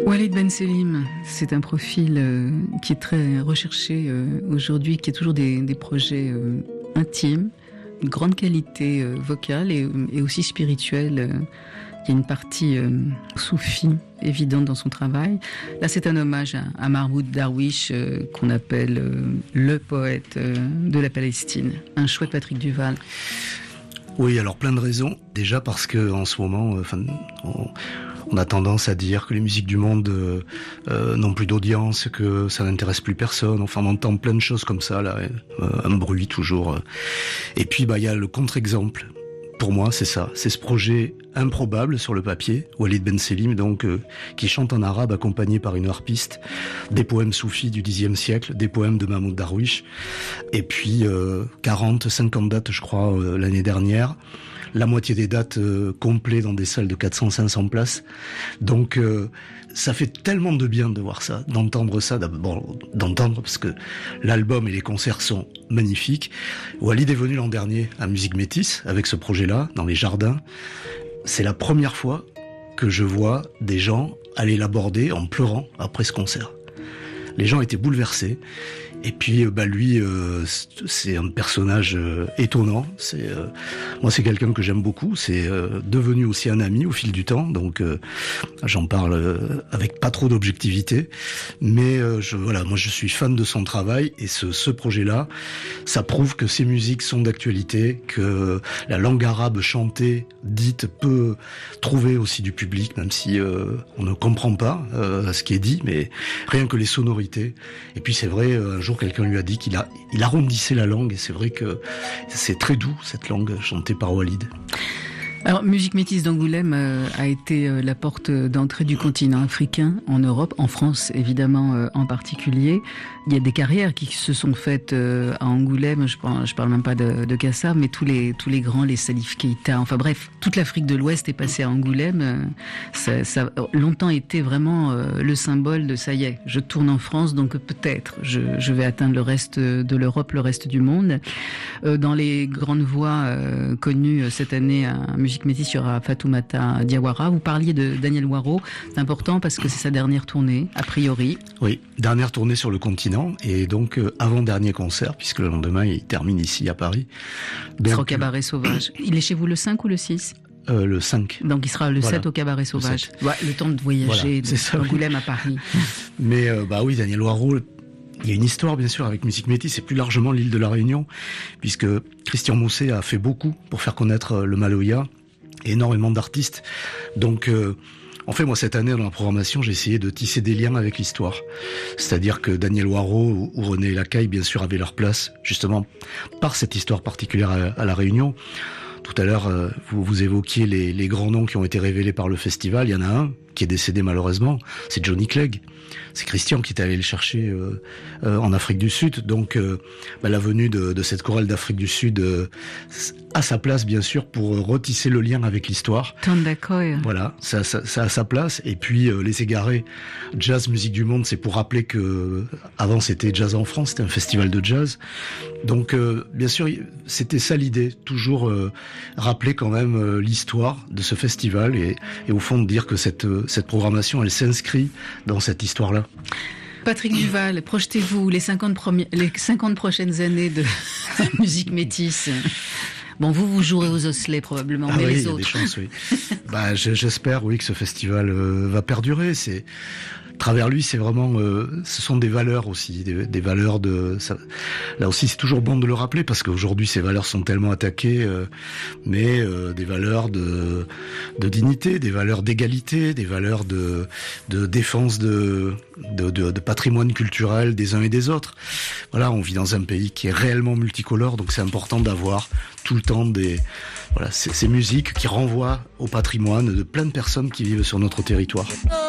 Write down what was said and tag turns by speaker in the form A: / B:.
A: Walid Benselim, c'est un profil qui est très recherché aujourd'hui, qui a toujours des projets intimes, une grande qualité vocale et aussi spirituelle. Il y a une partie soufie évidente dans son travail. Là, c'est un hommage à Mahmoud Darwish, qu'on appelle le poète de la Palestine. Un chouette Patrick Duval.
B: Oui, alors plein de raisons. Déjà parce que en ce moment, on a tendance à dire que les musiques du monde n'ont plus d'audience, que ça n'intéresse plus personne. Enfin, on entend plein de choses comme ça, là, un bruit toujours. Et puis, il y a le contre-exemple. Pour moi, c'est ça. C'est ce projet improbable sur le papier, Walid Benselim, donc, qui chante en arabe accompagné par une harpiste, des poèmes soufis du Xe siècle, des poèmes de Mahmoud Darwish, et puis 50 dates, je crois, l'année dernière. La moitié des dates complets dans des salles de 400-500 places. Donc, ça fait tellement de bien de voir ça, d'entendre ça, d'entendre parce que l'album et les concerts sont magnifiques. Walid est venu l'an dernier à Musique Métis avec ce projet-là, dans les jardins. C'est la première fois que je vois des gens aller l'aborder en pleurant après ce concert. Les gens étaient bouleversés. Et puis, lui, c'est un personnage étonnant. Moi, c'est quelqu'un que j'aime beaucoup. C'est devenu aussi un ami au fil du temps. Donc, j'en parle avec pas trop d'objectivité. Mais moi, je suis fan de son travail. Et ce projet-là, ça prouve que ces musiques sont d'actualité, que la langue arabe chantée, dite, peut trouver aussi du public, même si on ne comprend pas ce qui est dit. Mais rien que les sonorités. Et puis, c'est vrai, un jour, quelqu'un lui a dit qu'il arrondissait la langue, et c'est vrai que c'est très doux, cette langue chantée par Walid.
A: Alors, Musique Métis d'Angoulême a été la porte d'entrée du continent africain en Europe, en France évidemment en particulier. Il y a des carrières qui se sont faites à Angoulême, je parle même pas de Kassab, mais tous les grands, les Salif Keita, enfin bref, toute l'Afrique de l'Ouest est passée à Angoulême. Ça a longtemps été vraiment le symbole de ça y est, je tourne en France, donc peut-être je vais atteindre le reste de l'Europe, le reste du monde. Dans les grandes voix connues cette année à Musique Métis, il y aura Fatoumata Diawara. Vous parliez de Daniel Waro, c'est important parce que c'est sa dernière tournée, a priori.
B: Oui, dernière tournée sur le continent, et donc avant-dernier concert, puisque le lendemain il termine ici à Paris.
A: Il sera au Cabaret Sauvage. Il est chez vous le 5 ou le 6 ?
B: Le 5.
A: Donc il sera le 7 au Cabaret Sauvage. Le temps de voyager d'Angoulême à Paris.
B: Mais oui, Daniel Waro, il y a une histoire, bien sûr, avec Musique Métis, et plus largement l'île de la Réunion, puisque Christian Mousset a fait beaucoup pour faire connaître le Maloya, énormément d'artistes. Donc, moi, cette année, dans la programmation, j'ai essayé de tisser des liens avec l'histoire. C'est-à-dire que Daniel Waro ou René Lacaille, bien sûr, avaient leur place, justement, par cette histoire particulière à la Réunion. Tout à l'heure, vous évoquiez les grands noms qui ont été révélés par le festival. Il y en a un qui est décédé malheureusement, c'est Johnny Clegg. C'est Christian qui est allé le chercher en Afrique du Sud. Donc la venue de cette chorale d'Afrique du Sud a sa place, bien sûr, pour retisser le lien avec l'histoire. Voilà, ça a sa place. Et puis Les Égarés, Jazz Musique du Monde, c'est pour rappeler que avant c'était Jazz en France, c'était un festival de jazz. Donc bien sûr, c'était ça l'idée, toujours rappeler quand même l'histoire de ce festival et au fond de dire que cette programmation, elle s'inscrit dans cette histoire-là.
A: Patrick Duval, projetez-vous les 50 prochaines années de Musique Métis. Bon, vous jouerez aux osselets probablement, mais les autres.
B: Il y a des chances, oui. J'espère, oui, que ce festival va perdurer. Travers lui, c'est vraiment, ce sont des valeurs aussi, des valeurs de. Là aussi, c'est toujours bon de le rappeler parce qu'aujourd'hui, ces valeurs sont tellement attaquées, mais des valeurs de dignité, des valeurs d'égalité, des valeurs de défense de patrimoine culturel des uns et des autres. Voilà, on vit dans un pays qui est réellement multicolore, donc c'est important d'avoir tout le temps ces musiques qui renvoient au patrimoine de plein de personnes qui vivent sur notre territoire.